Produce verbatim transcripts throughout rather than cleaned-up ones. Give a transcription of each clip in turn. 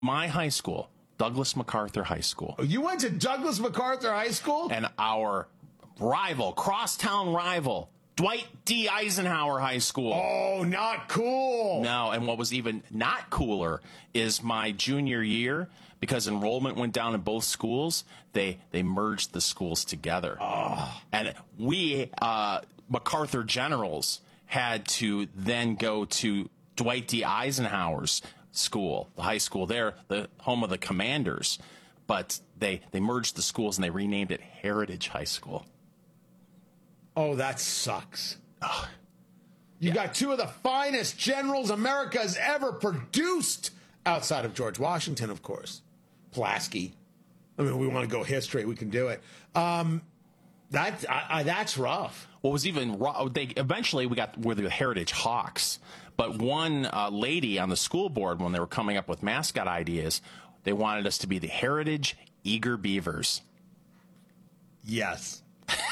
My high school, Douglas MacArthur High School. You went to Douglas MacArthur High School? And our rival, crosstown rival, Dwight D. Eisenhower High School. Oh, not cool. No, and what was even not cooler is my junior year, because enrollment went down in both schools, they they merged the schools together. Oh. And we, uh, MacArthur Generals, had to then go to Dwight D. Eisenhower's school, the high school there, the home of the Commanders. But they, they merged the schools and they renamed it Heritage High School. Oh, that sucks. Ugh. You Yeah. got two of the finest generals America has ever produced, outside of George Washington, of course. Pulaski. I mean, we want to go history. We can do it. Um, that I, I, that's rough. What was even raw, they eventually we got were the Heritage Hawks, but one uh, lady on the school board, when they were coming up with mascot ideas, they wanted us to be the Heritage Eager Beavers. Yes.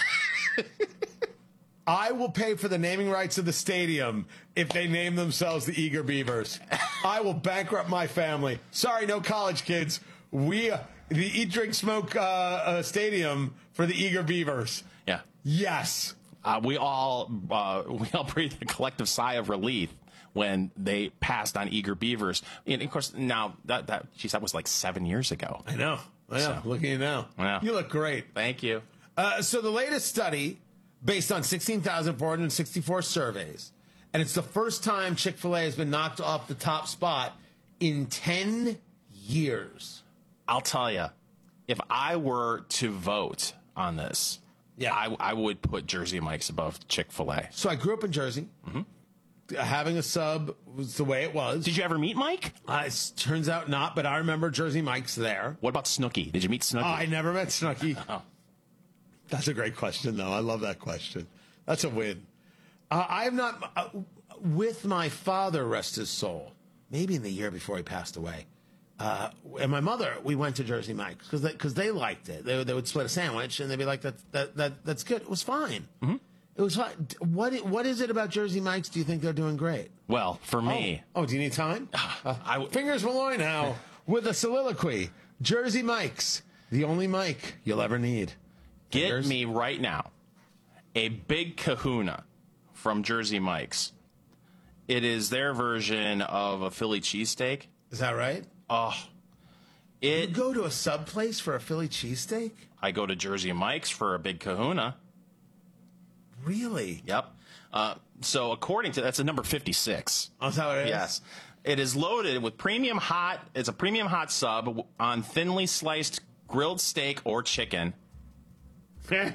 I will pay for the naming rights of the stadium if they name themselves the Eager Beavers. I will bankrupt my family. Sorry, no college kids. We, uh, the Eat, Drink, Smoke uh, uh, Stadium for the Eager Beavers. Yeah. Yes. Uh, we all uh, we all breathed a collective sigh of relief when they passed on Eager Beavers. And of course, now that that geez, that was like seven years ago. I know. I know. So. Look at you now. Yeah. You look great. Thank you. Uh, so the latest study, based on sixteen thousand four hundred sixty-four surveys, and it's the first time Chick-fil-A has been knocked off the top spot in ten years. I'll tell you, if I were to vote on this, Yeah. I, I would put Jersey Mike's above Chick-fil-A. So I grew up in Jersey. Mm-hmm. Having a sub was the way it was. Did you ever meet Mike? Uh, it turns out not, but I remember Jersey Mike's there. What about Snooki? Did you meet Snooki? Oh, I never met Snooki. Oh. That's a great question, though. I love that question. That's a win. Uh, I have not, uh, with my father, rest his soul, maybe in the year before he passed away, uh, and my mother, we went to Jersey Mike's because they, cause they liked it. They, they would split a sandwich, and they'd be like, that, that, that, that's good. It was fine. Mm-hmm. It was fine. What, what is it about Jersey Mike's do you think they're doing great? Well, for me... Oh, oh do you need time? Uh, I w- Fingers Malloy now with a soliloquy. Jersey Mike's, the only mic you'll ever need. Get Fingers? me right now a Big Kahuna from Jersey Mike's. It is their version of a Philly cheesesteak. Is that right? Oh, You it. go to a sub place for a Philly cheesesteak? I go to Jersey Mike's for a Big Kahuna. Really? Yep. Uh, so according to that's a number fifty-six. Oh, is that what it is? Yes. It is loaded with premium hot. It's a premium hot sub on thinly sliced grilled steak or chicken. And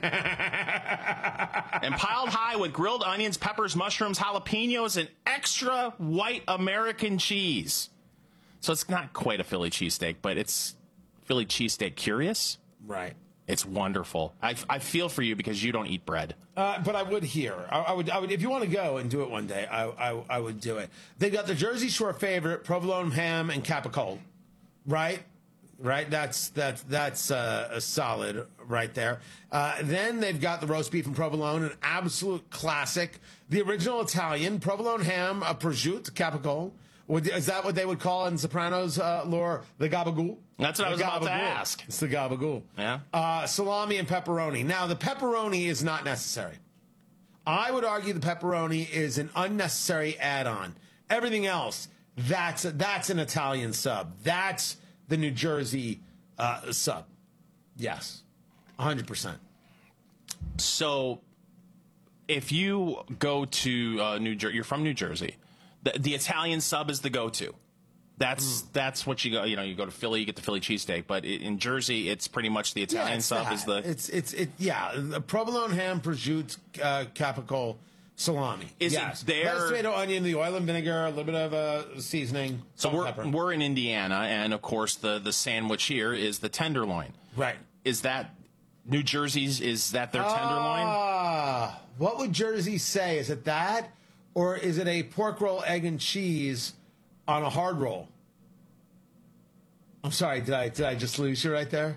piled high with grilled onions, peppers, mushrooms, jalapenos, and extra white American cheese. So it's not quite a Philly cheesesteak, but it's Philly cheesesteak curious. Right. It's wonderful. I, I feel for you because you don't eat bread. Uh, but I would here. I, I would. I would. If you want to go and do it one day, I, I, I would do it. They got the Jersey Shore favorite, provolone ham and capicola, right? Right. That's that's that's uh, a solid right there. Uh, then they've got the roast beef and provolone, an absolute classic. The original Italian provolone ham, a prosciutto, capicola. Would, is that what they would call in Sopranos uh, lore the gabagool? That's what the I was about to gabagool. ask. It's the gabagool. Yeah. Uh, salami and pepperoni. Now, the pepperoni is not necessary. I would argue the pepperoni is an unnecessary add-on. Everything else, that's that's an Italian sub. That's the New Jersey uh, sub. Yes, one hundred percent. So, if you go to uh, New Jersey, you're from New Jersey. The, the Italian sub is the go-to. That's mm. that's what you go. You know, you go to Philly, you get the Philly cheesesteak. But in Jersey, it's pretty much the Italian yeah, sub that. is the. It's it's it. Yeah, the provolone ham, prosciutto, uh, capicola, salami. Is yes. it there? Lettuce, tomato, onion, the oil and vinegar, a little bit of uh, seasoning. So salt, we're pepper. we're in Indiana, and of course the the sandwich here is the tenderloin. Right. Is that New Jersey's? Is that their tenderloin? Ah, what would Jersey say? Is it that, or is it a pork roll, egg and cheese on a hard roll? I'm sorry, did I did I just lose you right there?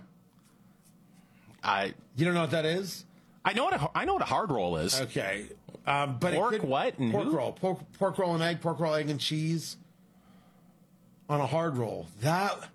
I You don't know what that is? I know what a, I know what a hard roll is. Okay, um, but Pork it could, what and pork who? roll, pork pork roll and egg, pork roll, egg and cheese. on a hard roll. That